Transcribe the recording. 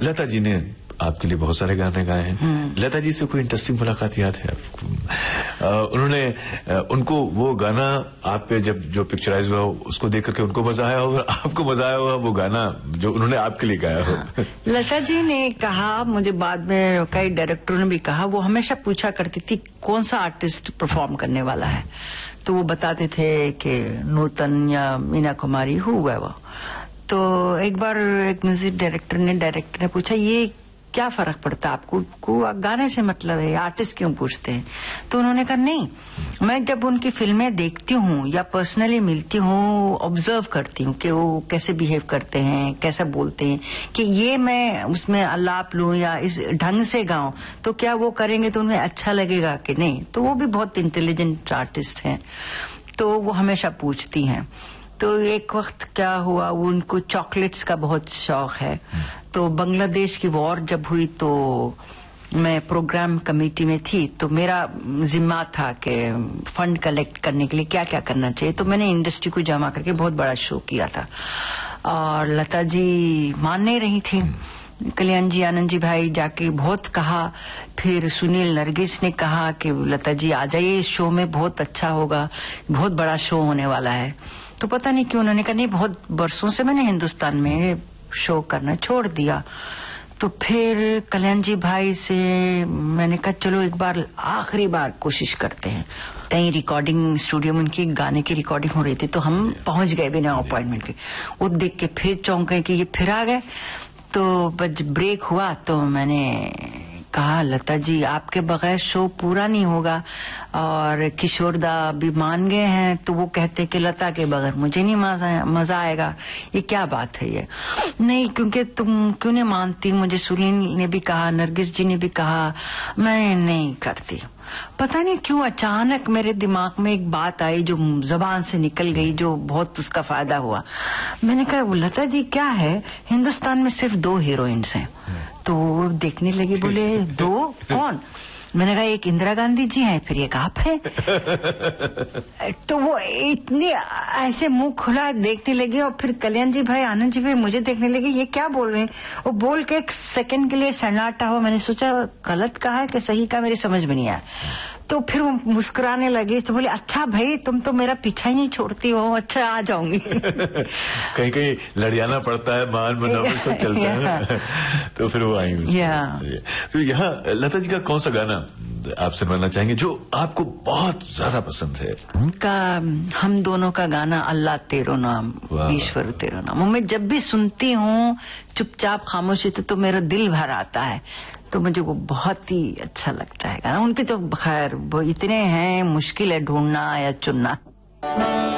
लता जी ने आपके लिए बहुत सारे गाने गाए हैं। लता जी से कोई इंटरेस्टिंग मुलाकात याद है आपको? उनको वो गाना आप पे जब जो पिक्चराइज हुआ उसको देख करके उनको मजा आया और आपको मजा आया हुआ वो गाना जो उन्होंने आपके लिए गाया हो? हाँ। लता जी ने कहा, मुझे बाद में कई डायरेक्टरों ने भी कहा, वो हमेशा पूछा करती थी कौन सा आर्टिस्ट परफॉर्म करने वाला है, तो वो बताते थे कि नूतन या मीना कुमारी हुआ है वो। तो एक बार एक म्यूजिक डायरेक्टर ने पूछा ये क्या फर्क पड़ता है आपको, गाने से मतलब है, आर्टिस्ट क्यों पूछते हैं? तो उन्होंने कहा नहीं, मैं जब उनकी फिल्में देखती हूँ या पर्सनली मिलती हूँ, ऑब्जर्व करती हूँ कि वो कैसे बिहेव करते हैं, कैसा बोलते हैं, कि ये मैं उसमें आलाप लूं या इस ढंग से गाऊं तो क्या वो करेंगे तो उन्हें अच्छा लगेगा कि नहीं। तो वो भी बहुत इंटेलिजेंट आर्टिस्ट हैं, तो वो हमेशा पूछती हैं। तो एक वक्त क्या हुआ, वो उनको चॉकलेट्स का बहुत शौक है, तो बांग्लादेश की वॉर जब हुई तो मैं प्रोग्राम कमेटी में थी, तो मेरा जिम्मा था कि फंड कलेक्ट करने के लिए क्या क्या करना चाहिए। तो मैंने इंडस्ट्री को जमा करके बहुत बड़ा शो किया था और लता जी मान नहीं रही थी। कल्याण जी, आनंद जी भाई जाके बहुत कहा, फिर सुनील नरगिस ने कहा कि लता जी आ जाइए इस शो में, बहुत अच्छा होगा, बहुत बड़ा शो होने वाला है। तो पता नहीं क्यों उन्होंने कहा नहीं, बहुत वर्षों से मैंने हिंदुस्तान में शो करना छोड़ दिया। तो फिर कल्याण जी भाई से मैंने कहा चलो एक बार आखिरी बार कोशिश करते हैं। कहीं रिकॉर्डिंग स्टूडियो में उनकी गाने की रिकॉर्डिंग हो रही थी, तो हम पहुंच गए बिना अपॉइंटमेंट के। वो देख के फिर चौंक गए कि ये फिर आ गए। तो बस ब्रेक हुआ तो मैंने कहा लता जी आपके बगैर शो पूरा नहीं होगा, और किशोरदा भी मान गए हैं, तो वो कहते कि लता के बगैर मुझे नहीं मजा आएगा, ये क्या बात है ये? नहीं, क्योंकि तुम क्यों नहीं मानती, मुझे सुनील ने भी कहा, नरगिस जी ने भी कहा, मैं नहीं करती। पता नहीं क्यों अचानक मेरे दिमाग में एक बात आई जो जबान से निकल गई, जो बहुत उसका फायदा हुआ। मैंने कहा लता जी क्या है, हिंदुस्तान में सिर्फ 2 हीरोइंस हैं। तो देखने लगी, बोले 2 कौन? मैंने कहा एक इंदिरा गांधी जी हैं, फिर एक आप हैं। तो वो इतनी ऐसे मुंह खुला देखने लगी, और फिर कल्याण जी भाई, आनंद जी भाई मुझे देखने लगे, ये क्या बोल रहे हैं? वो बोल के एक सेकंड के लिए सन्नाटा हुआ। मैंने सोचा गलत कहा है कि सही कहा, मेरी समझ में नहीं आया। तो फिर वो मुस्कुराने लगे, तो बोले अच्छा भाई तुम तो मेरा पीछा ही नहीं छोड़ती हो, अच्छा आ जाऊंगी। कहीं कहीं लड़ियाना पड़ता है, मान बनावट सब चलता है। तो फिर वो आई। तो यहाँ लता जी का कौन सा गाना आप सुनवाना चाहेंगे जो आपको बहुत ज्यादा पसंद है? उनका हम दोनों का गाना, अल्लाह तेरो नाम, ईश्वर तेरो नाम, मैं जब भी सुनती हूँ चुपचाप खामोशी तो मेरा दिल भर आता है। तो मुझे वो बहुत ही अच्छा लगता है गाना। उनके तो खैर वो इतने हैं, मुश्किल है ढूंढना या चुनना।